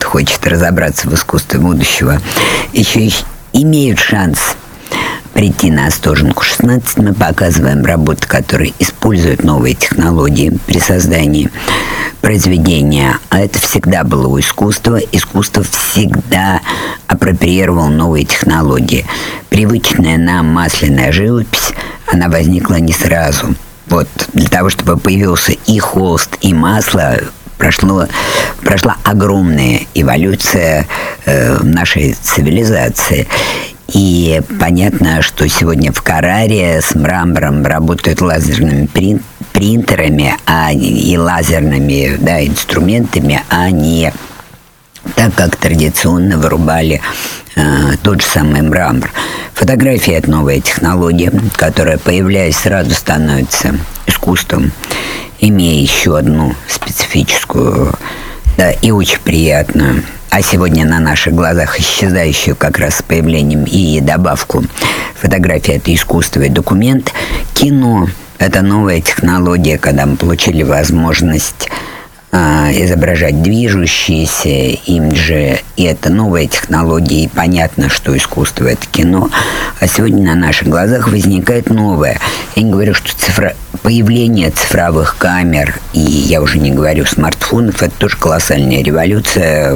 хочет разобраться в искусстве будущего, еще имеют шанс прийти на Остоженку 16. Мы показываем работы, которые используют новые технологии при создании произведения. А это всегда было у искусства. Искусство всегда апроприировало новые технологии. Привычная нам масляная живопись, она возникла не сразу. Вот для того, чтобы появился и холст, и масло, прошла огромная эволюция нашей цивилизации. И понятно, что сегодня в Карраре с мрамором работают лазерными принтерами и лазерными инструментами, а не так, как традиционно вырубали тот же самый мрамор. Фотография – это новая технология, которая, появляясь, сразу становится искусством, имея еще одну специфическую, и очень приятную, а сегодня на наших глазах исчезающую как раз с появлением и добавку. Фотография – это искусство и документ. Кино – это новая технология, когда мы получили возможность изображать движущиеся имиджи, и это новая технология, и понятно, что искусство – это кино. А сегодня на наших глазах возникает новое. Я не говорю, что появление цифровых камер, и я уже не говорю смартфонов, это тоже колоссальная революция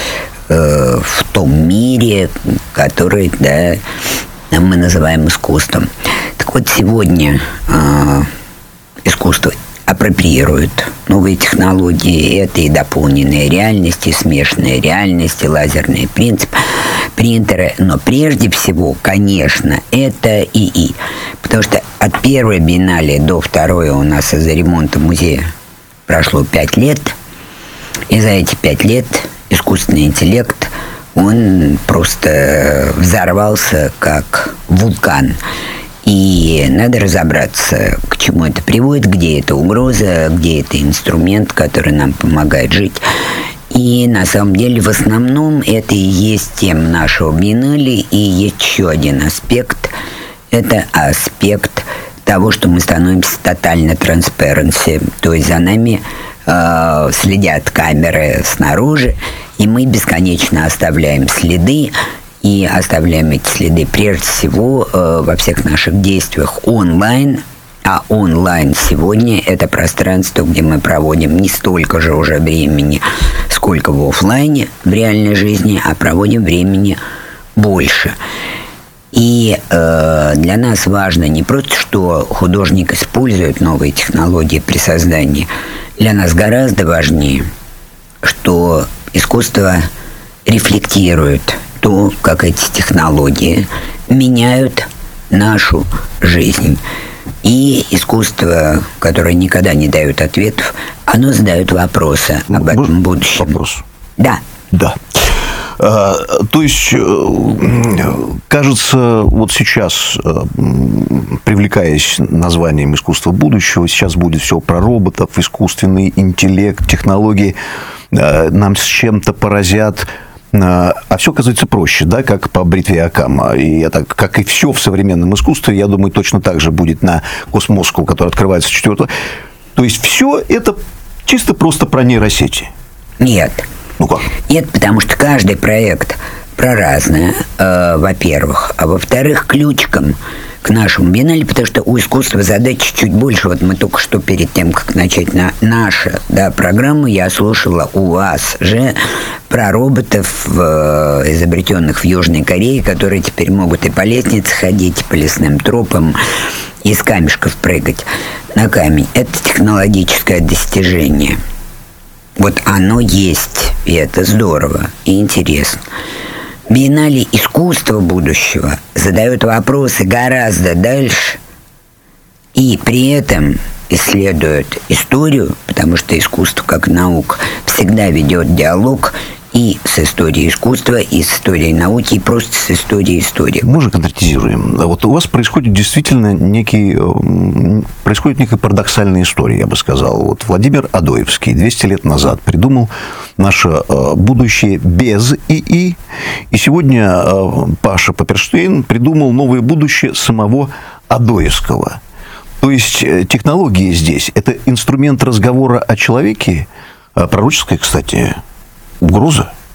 в том мире, который мы называем искусством. Так вот, сегодня искусство апроприируют новые технологии. Это и дополненная реальность, и смешанная реальность, и лазерные принтеры. Но прежде всего, конечно, это ИИ. Потому что от первой биеннале до второй у нас из-за ремонта музея прошло 5 лет. И за эти 5 лет искусственный интеллект, он просто взорвался как вулкан. И надо разобраться, к чему это приводит, где это угроза, где это инструмент, который нам помогает жить. И на самом деле в основном это и есть тема нашего биеннале. И есть еще один аспект. Это аспект того, что мы становимся тотально transparency. То есть за нами следят камеры снаружи, и мы бесконечно оставляем следы. И оставляем эти следы прежде всего во всех наших действиях онлайн. А онлайн сегодня – это пространство, где мы проводим не столько же уже времени, сколько в офлайне, в реальной жизни, а проводим времени больше. И для нас важно не просто, что художник использует новые технологии при создании. Для нас гораздо важнее, что искусство рефлектирует то, как эти технологии меняют нашу жизнь. И искусство, которое никогда не дает ответов, оно задает вопросы об этом будущем. Вопрос? Да. Да. То есть, кажется, вот сейчас, привлекаясь названием искусства будущего, сейчас будет все про роботов, искусственный интеллект, технологии, нам с чем-то поразят. А все оказывается проще, да, как по бритве Оккама. И это, как и все в современном искусстве, я думаю, точно так же будет на Космоскоу, который открывается 4-го. То есть, все это чисто просто про нейросети. Нет. Ну как? Нет, потому что каждый проект про разное, во-первых. А во-вторых, ключиком к нашему биеннале, потому что у искусства задачи чуть больше. Вот мы только что перед тем, как начать нашу программу, я слушала у вас же про роботов, изобретенных в Южной Корее, которые теперь могут и по лестнице ходить, и по лесным тропам, и с камешков прыгать на камень. Это технологическое достижение. Вот оно есть, и это здорово и интересно. Биеннале искусства будущего задает вопросы гораздо дальше и при этом исследует историю, потому что искусство как наука всегда ведет диалог и с историей искусства, и с историей науки, и просто с историей истории. Мы же конкретизируем. Вот у вас происходит действительно некая парадоксальная история, я бы сказал. Вот Владимир Адоевский 200 лет назад придумал наше будущее без ИИ, и сегодня Паша Паперштейн придумал новое будущее самого Адоевского. То есть технологии здесь – это инструмент разговора о человеке, пророческая, кстати, угроза.